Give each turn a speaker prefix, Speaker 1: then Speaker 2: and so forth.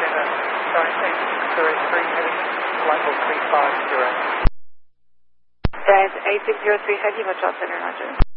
Speaker 1: sorry, 803 heading, flight level 350.
Speaker 2: There's 8603 heavy, watch out center, Roger.